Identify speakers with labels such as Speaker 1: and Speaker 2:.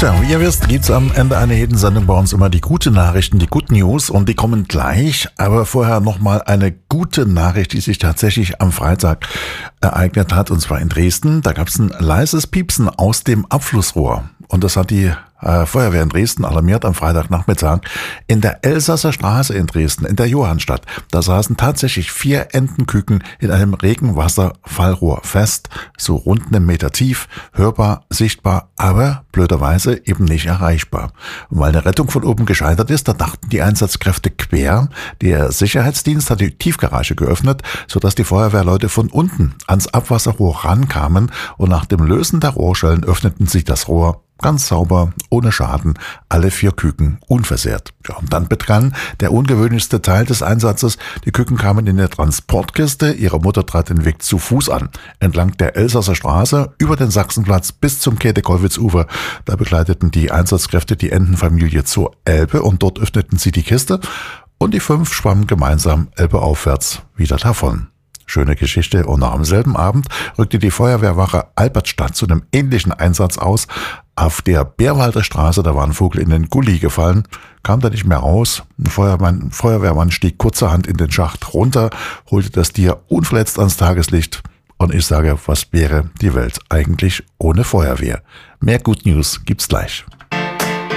Speaker 1: Tja, wie ihr wisst, gibt's am Ende einer jeden Sendung bei uns immer die gute Nachrichten, die Good News, und die kommen gleich. Aber vorher nochmal eine gute Nachricht, die sich tatsächlich am Freitag ereignet hat, und zwar in Dresden. Da gab's ein leises Piepsen aus dem Abflussrohr. Und das hat die Feuerwehr in Dresden alarmiert am Freitagnachmittag. In der Elsasser Straße in Dresden, in der Johannstadt, da saßen tatsächlich 4 Entenküken in einem Regenwasserfallrohr fest, so rund 1 Meter tief, hörbar, sichtbar, aber blöderweise eben nicht erreichbar. Und weil eine Rettung von oben gescheitert ist, da dachten die Einsatzkräfte quer. Der Sicherheitsdienst hat die Tiefgarage geöffnet, sodass die Feuerwehrleute von unten ans Abwasserrohr rankamen, und nach dem Lösen der Rohrschellen öffneten sich das Rohr ganz sauber, ohne Schaden, alle 4 Küken unversehrt. Ja, und dann begann der ungewöhnlichste Teil des Einsatzes. Die Küken kamen in der Transportkiste, ihre Mutter trat den Weg zu Fuß an, entlang der Elsasser Straße, über den Sachsenplatz bis zum Käthe-Kollwitz-Ufer. Da begleiteten die Einsatzkräfte die Entenfamilie zur Elbe, und dort öffneten sie die Kiste, und die 5 schwammen gemeinsam elbeaufwärts wieder davon. Schöne Geschichte. Und noch am selben Abend rückte die Feuerwehrwache Albertstadt zu einem ähnlichen Einsatz aus. Auf der Bärwalder Straße, da war ein Vogel in den Gully gefallen, kam da nicht mehr raus. Ein Feuerwehrmann stieg kurzerhand in den Schacht runter, holte das Tier unverletzt ans Tageslicht. Und ich sage, was wäre die Welt eigentlich ohne Feuerwehr? Mehr Good News gibt's gleich.